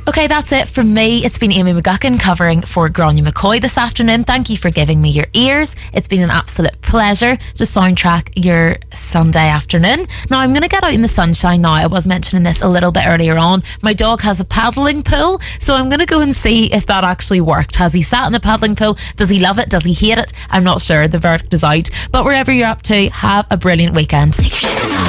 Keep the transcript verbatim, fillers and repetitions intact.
Okay, that's it from me. It's been Amy McGuckin covering for Grania McCoy this afternoon. Thank you for giving me your ears. It's been an absolute pleasure to soundtrack your Sunday afternoon. Now, I'm going to get out in the sunshine now. I was mentioning this a little bit earlier on. My dog has a paddling pool, so I'm going to go and see if that actually worked. Has he sat in the paddling pool? Does he love it? Does he hate it? I'm not sure. The verdict is out. But wherever you're up to, have a brilliant weekend. Take your shoes off.